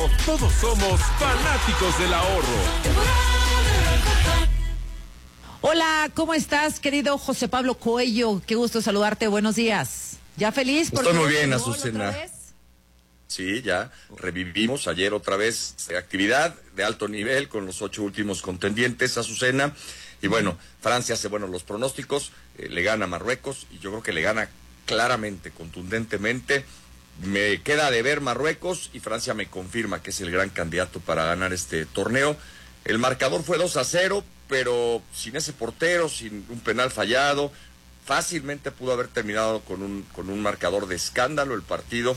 todos somos fanáticos del ahorro. Hola, ¿cómo estás, querido José Pablo Coello? Qué gusto saludarte, buenos días. ¿Ya feliz? Estoy muy bien, Azucena. Sí, ya revivimos ayer otra vez actividad de alto nivel con los 8 últimos contendientes, Azucena. Y bueno, Francia hace buenos los pronósticos, le gana a Marruecos y yo creo que le gana claramente, contundentemente. Me queda de ver Marruecos y Francia me confirma que es el gran candidato para ganar este torneo. El marcador fue 2-0, pero sin ese portero, sin un penal fallado, fácilmente pudo haber terminado con un marcador de escándalo el partido,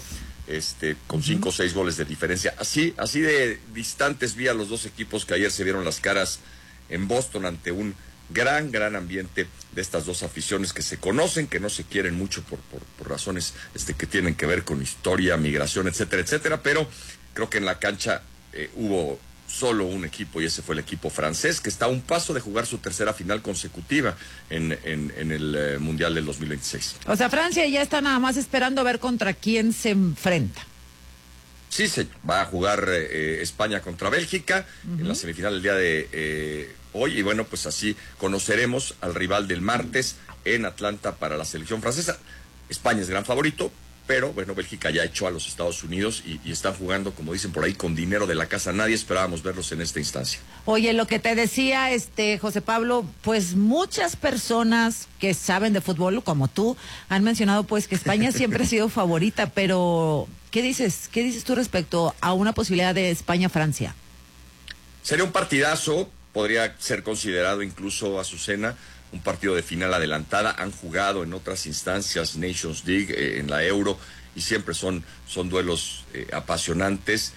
con 5 o 6 goles de diferencia. Así de distantes vi a los dos equipos que ayer se vieron las caras en Boston ante un gran ambiente de estas dos aficiones que se conocen, que no se quieren mucho por razones que tienen que ver con historia, migración, etcétera, pero creo que en la cancha hubo solo un equipo y ese fue el equipo francés, que está a un paso de jugar su tercera final consecutiva en el Mundial del 2026. O sea, Francia ya está nada más esperando a ver contra quién se enfrenta. Sí, se va a jugar España contra Bélgica en la semifinal del día de hoy, y bueno, pues así conoceremos al rival del martes en Atlanta para la selección francesa. España es gran favorito, pero bueno, Bélgica ya echó a los Estados Unidos y están jugando, como dicen por ahí, con dinero de la casa. Nadie esperábamos verlos en esta instancia. Oye, lo que te decía, José Pablo, pues muchas personas que saben de fútbol, como tú, han mencionado pues que España siempre ha sido favorita, pero ¿qué dices tú respecto a una posibilidad de España-Francia? Sería un partidazo, podría ser considerado incluso, Azucena, un partido de final adelantada. Han jugado en otras instancias, Nations League, en la Euro, y siempre son duelos apasionantes,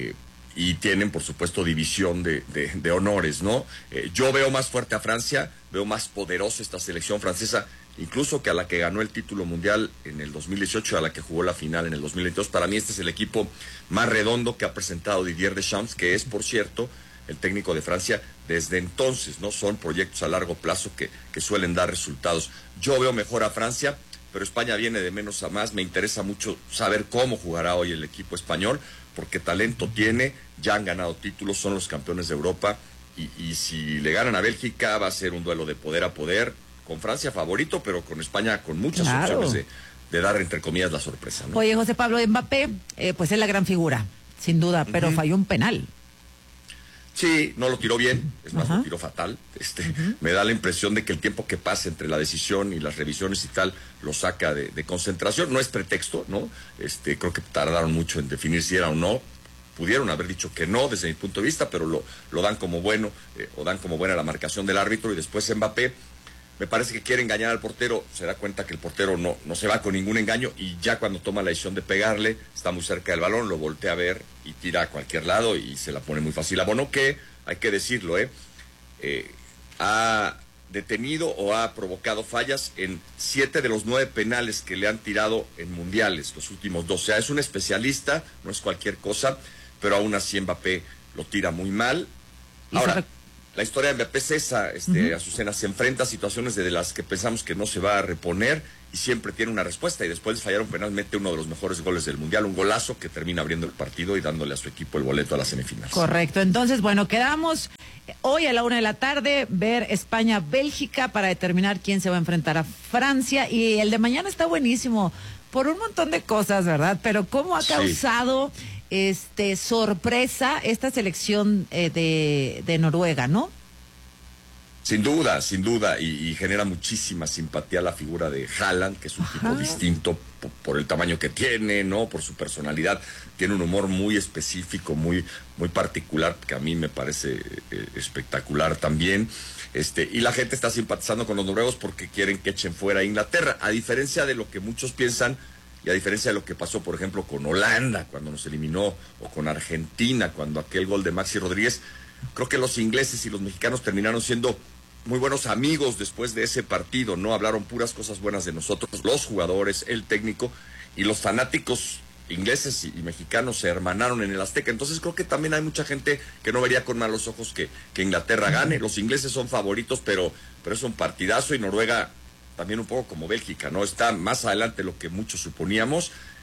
y tienen, por supuesto, división de honores, ¿no? Yo veo más fuerte a Francia, veo más poderosa esta selección francesa, incluso que a la que ganó el título mundial en el 2018, a la que jugó la final en el 2022. Para mí este es el equipo más redondo que ha presentado Didier Deschamps, que es, por cierto, el técnico de Francia desde entonces, ¿no? Son proyectos a largo plazo que suelen dar resultados. Yo veo mejor a Francia, pero España viene de menos a más. Me interesa mucho saber cómo jugará hoy el equipo español, porque talento tiene, ya han ganado títulos, son los campeones de Europa, y si le ganan a Bélgica va a ser un duelo de poder a poder, con Francia favorito, pero con España con muchas opciones de dar, entre comillas, la sorpresa, ¿no? Oye, José Pablo, Mbappé, pues es la gran figura, sin duda, pero falló un penal. Sí, no lo tiró bien, es más, lo tiró fatal. Me da la impresión de que el tiempo que pasa entre la decisión y las revisiones y tal lo saca de concentración. No es pretexto, ¿no? Creo que tardaron mucho en definir si era o no. Pudieron haber dicho que no, desde mi punto de vista, pero lo dan como bueno, o dan como buena la marcación del árbitro. Y después Mbappé, me parece que quiere engañar al portero, se da cuenta que el portero no se va con ningún engaño, y ya cuando toma la decisión de pegarle, está muy cerca del balón, lo voltea a ver y tira a cualquier lado y se la pone muy fácil a Bono, que, hay que decirlo, ha detenido o ha provocado fallas en 7 de los 9 penales que le han tirado en mundiales, los últimos 2. O sea, es un especialista, no es cualquier cosa, pero aún así Mbappé lo tira muy mal. Ahora, la historia de Mbappé es esa, Azucena, se enfrenta a situaciones de las que pensamos que no se va a reponer y siempre tiene una respuesta, y después de fallar un penal mete uno de los mejores goles del Mundial, un golazo que termina abriendo el partido y dándole a su equipo el boleto a la semifinal. Correcto, entonces, bueno, quedamos hoy a la 1 p.m, ver España-Bélgica para determinar quién se va a enfrentar a Francia, y el de mañana está buenísimo por un montón de cosas, ¿verdad? Pero cómo ha causado sorpresa esta selección de Noruega, ¿no? Sin duda, y genera muchísima simpatía la figura de Haaland, que es un tipo distinto por el tamaño que tiene, ¿no? Por su personalidad, tiene un humor muy específico, muy particular, que a mí me parece espectacular también. Y la gente está simpatizando con los noruegos porque quieren que echen fuera a Inglaterra, a diferencia de lo que muchos piensan, y a diferencia de lo que pasó, por ejemplo, con Holanda cuando nos eliminó, o con Argentina cuando aquel gol de Maxi Rodríguez. Creo que los ingleses y los mexicanos terminaron siendo muy buenos amigos después de ese partido, ¿no? Hablaron puras cosas buenas de nosotros, los jugadores, el técnico, y los fanáticos ingleses y mexicanos se hermanaron en el Azteca. Entonces creo que también hay mucha gente que no vería con malos ojos que Inglaterra gane. Los ingleses son favoritos, pero es un partidazo, y Noruega también un poco como Bélgica, ¿no? Está más adelante de lo que muchos suponíamos,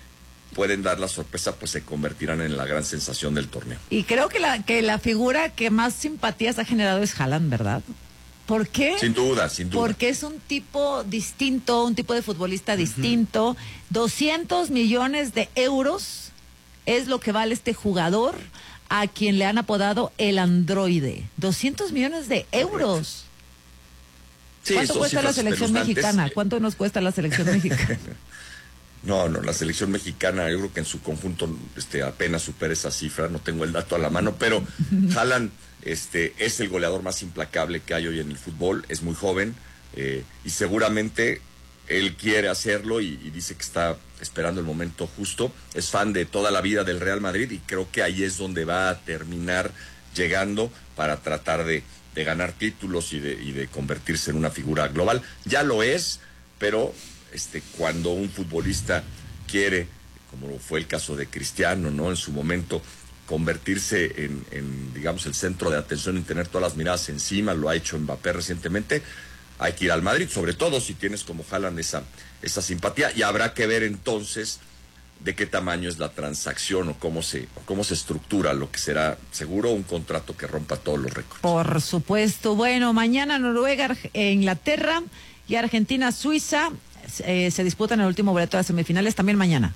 pueden dar la sorpresa, pues se convertirán en la gran sensación del torneo. Y creo que la figura que más simpatías ha generado es Haaland, ¿verdad? ¿Por qué? Sin duda. Porque es un tipo distinto, un tipo de futbolista distinto. 200 millones de euros es lo que vale este jugador, a quien le han apodado el androide. 200 millones de euros. Sí, ¿Cuánto cuesta la selección mexicana? ¿Cuánto nos cuesta la selección mexicana? No, la selección mexicana, yo creo que en su conjunto apenas supera esa cifra, no tengo el dato a la mano, pero Haaland es el goleador más implacable que hay hoy en el fútbol, es muy joven y seguramente él quiere hacerlo y dice que está esperando el momento justo, es fan de toda la vida del Real Madrid y creo que ahí es donde va a terminar llegando para tratar de ganar títulos y de convertirse en una figura global. Ya lo es, pero cuando un futbolista quiere, como fue el caso de Cristiano, ¿no? En su momento, convertirse en digamos, el centro de atención y tener todas las miradas encima, lo ha hecho Mbappé recientemente, hay que ir al Madrid, sobre todo si tienes como Haaland esa simpatía, y habrá que ver entonces de qué tamaño es la transacción o cómo se estructura lo que será seguro un contrato que rompa todos los récords. Por supuesto. Bueno, mañana Noruega, Inglaterra y Argentina, Suiza se disputan el último boleto de las semifinales también mañana.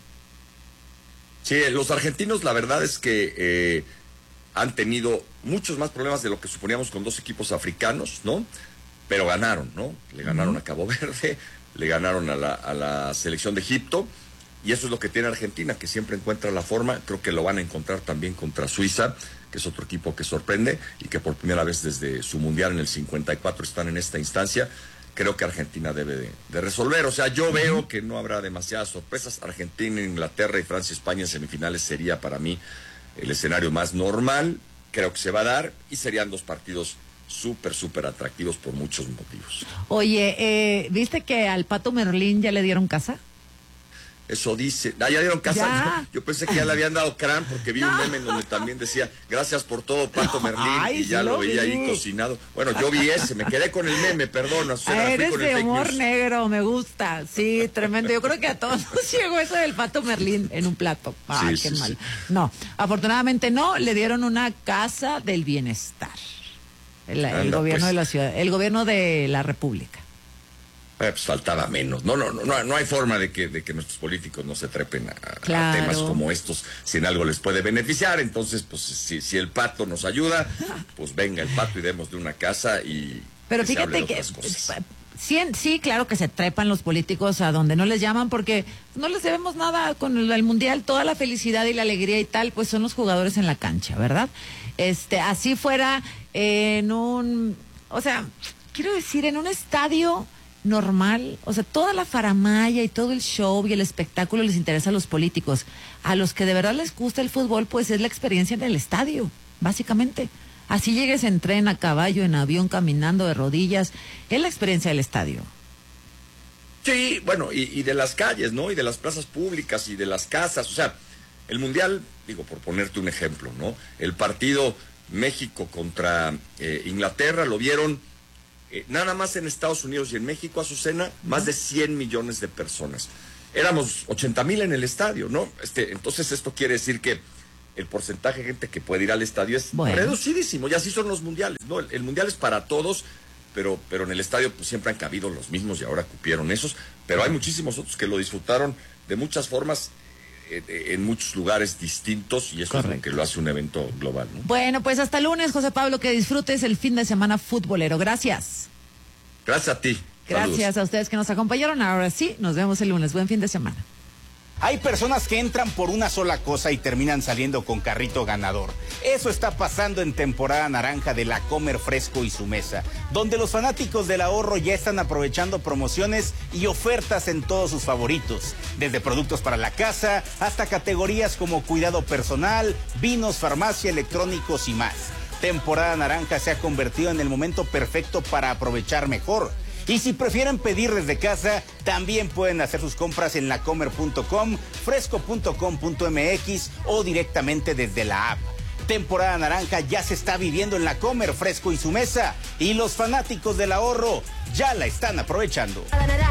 Sí, los argentinos la verdad es que han tenido muchos más problemas de lo que suponíamos con dos equipos africanos, ¿no? Pero ganaron, ¿no? Le ganaron a Cabo Verde, le ganaron a la selección de Egipto, y eso es lo que tiene Argentina, que siempre encuentra la forma. Creo que lo van a encontrar también contra Suiza, que es otro equipo que sorprende y que por primera vez desde su mundial en el 54 están en esta instancia. Creo que Argentina debe de resolver. O sea, yo veo que no habrá demasiadas sorpresas. Argentina, Inglaterra y Francia, España en semifinales sería para mí el escenario más normal. Creo que se va a dar y serían dos partidos súper atractivos por muchos motivos. Oye, ¿viste que al Pato Merlín ya le dieron casa? Eso dice. Ya dieron casa. Yo pensé que ya le habían dado crán porque vi un meme en donde también decía, gracias por todo, Pato Merlín. Y ya lo veía ahí cocinado. Bueno, yo vi ese, me quedé con el meme, perdón. Eres de humor negro, me gusta. Sí, tremendo. Yo creo que a todos nos llegó eso del Pato Merlín en un plato. Ay, qué mal. Sí. No, afortunadamente no, le dieron una casa del bienestar. El gobierno de la ciudad, el gobierno de la República. Pues faltaba menos. No hay forma de que nuestros políticos no se trepen a temas como estos, si en algo les puede beneficiar. Entonces, pues si el Pato nos ayuda, pues venga el Pato y démosle una casa y... Pero fíjate que sí, claro que se trepan los políticos a donde no les llaman, porque no les debemos nada con el Mundial. Toda la felicidad y la alegría y tal, pues son los jugadores en la cancha, ¿verdad? Así fuera en un... O sea, quiero decir, en un estadio normal, o sea, toda la faramalla y todo el show y el espectáculo les interesa a los políticos. A los que de verdad les gusta el fútbol, pues es la experiencia en el estadio, básicamente. Así llegues en tren, a caballo, en avión, caminando de rodillas, es la experiencia del estadio. Sí, bueno, y de las calles, ¿no? Y de las plazas públicas y de las casas. O sea, el Mundial, digo, por ponerte un ejemplo, ¿no? El partido México contra Inglaterra lo vieron nada más en Estados Unidos y en México, Azucena, más de 100 millones de personas. Éramos 80,000 en el estadio, ¿no? Entonces esto quiere decir que el porcentaje de gente que puede ir al estadio es reducidísimo, y así son los mundiales, ¿no? El mundial es para todos, pero en el estadio pues siempre han cabido los mismos y ahora cupieron esos, pero hay muchísimos otros que lo disfrutaron de muchas formas, en muchos lugares distintos, y eso es lo que lo hace un evento global, ¿no? Bueno, pues hasta el lunes, José Pablo, que disfrutes el fin de semana futbolero. Gracias. Gracias a ti. Gracias. Saludos a ustedes que nos acompañaron. Ahora sí, nos vemos el lunes. Buen fin de semana. Hay personas que entran por una sola cosa y terminan saliendo con carrito ganador. Eso está pasando en temporada naranja de La Comer Fresco y Su Mesa, donde los fanáticos del ahorro ya están aprovechando promociones y ofertas en todos sus favoritos, desde productos para la casa hasta categorías como cuidado personal, vinos, farmacia, electrónicos y más. Temporada naranja se ha convertido en el momento perfecto para aprovechar mejor. Y si prefieren pedir desde casa, también pueden hacer sus compras en lacomer.com, fresco.com.mx o directamente desde la app. Temporada naranja ya se está viviendo en La Comer Fresco y Su Mesa, y los fanáticos del ahorro ya la están aprovechando.